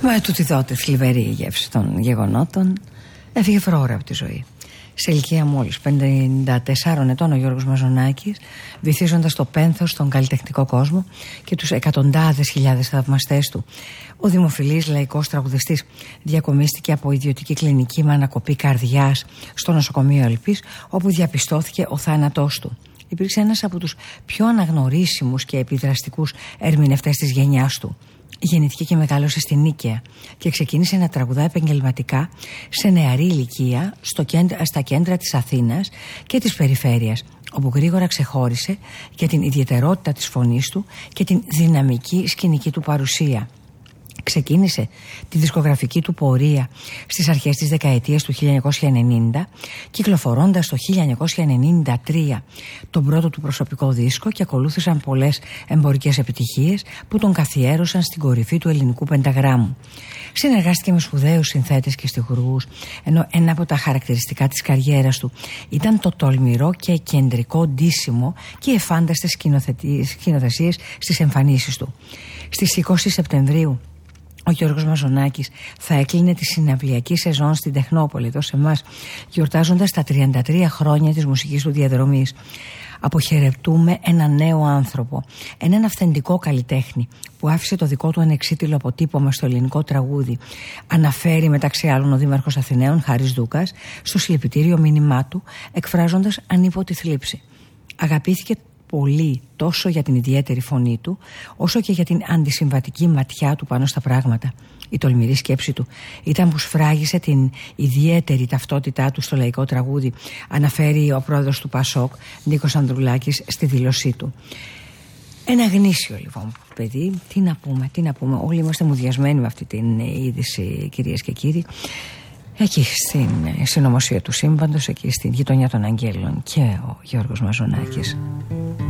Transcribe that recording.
Με τούτη τότε θλιβερή γεύση των γεγονότων έφυγε φρόρα από τη ζωή. Σε ηλικία μόλις 54 ετών ο Γιώργος Μαζονάκης, βυθίζοντας το πένθος στον καλλιτεχνικό κόσμο και τους εκατοντάδες χιλιάδες θαυμαστές του, ο δημοφιλής λαϊκός τραγουδιστής διακομίστηκε από ιδιωτική κλινική με ανακοπή καρδιάς στο νοσοκομείο Αλπής, όπου διαπιστώθηκε ο θάνατός του. Υπήρξε ένας από τους πιο αναγνωρίσιμους και επιδραστικούς ερμηνευτές της γενιάς του. Γεννήθηκε και μεγάλωσε στην Νίκαια και ξεκίνησε να τραγουδά επαγγελματικά σε νεαρή ηλικία στα κέντρα της Αθήνας και της περιφέρειας, όπου γρήγορα ξεχώρισε για την ιδιαιτερότητα της φωνής του και την δυναμική σκηνική του παρουσία. Ξεκίνησε τη δισκογραφική του πορεία στις αρχές της δεκαετίας του 1990, κυκλοφορώντας το 1993 τον πρώτο του προσωπικό δίσκο, και ακολούθησαν πολλές εμπορικές επιτυχίες που τον καθιέρωσαν στην κορυφή του ελληνικού πενταγράμμου. Συνεργάστηκε με σπουδαίους συνθέτες και στιχουργούς, ενώ ένα από τα χαρακτηριστικά της καριέρας του ήταν το τολμηρό και κεντρικό ντύσιμο και οι εφάνταστες σκηνοθεσίες στις εμφανίσεις του. Στις 20 Σεπτεμβρίου ο Γιώργος Μαζονάκης θα έκλεινε τη συναυλιακή σεζόν στην Τεχνόπολη, εδώ σε εμάς, γιορτάζοντας τα 33 χρόνια της μουσικής του διαδρομής. Αποχαιρετούμε έναν νέο άνθρωπο, έναν αυθεντικό καλλιτέχνη που άφησε το δικό του ανεξίτηλο αποτύπωμα στο ελληνικό τραγούδι, αναφέρει μεταξύ άλλων ο Δήμαρχος Αθηναίων Χάρης Δούκας στο συλληπιτήριο μήνυμά του, εκφράζοντας ανίποτη θλίψη. Αγαπήθηκε πολύ τόσο για την ιδιαίτερη φωνή του, όσο και για την αντισυμβατική ματιά του πάνω στα πράγματα. Η τολμηρή σκέψη του ήταν που σφράγισε την ιδιαίτερη ταυτότητά του στο λαϊκό τραγούδι, αναφέρει ο πρόεδρος του Πασόκ, Νίκος Ανδρουλάκης, στη δήλωσή του. Ένα γνήσιο λοιπόν παιδί, τι να πούμε, όλοι είμαστε μουδιασμένοι με αυτή την είδηση, κυρίες και κύριοι. Εκεί στην συνωμοσία του σύμπαντος, εκεί στην γειτονιά των Αγγέλων, και ο Γιώργος Μαζονάκης.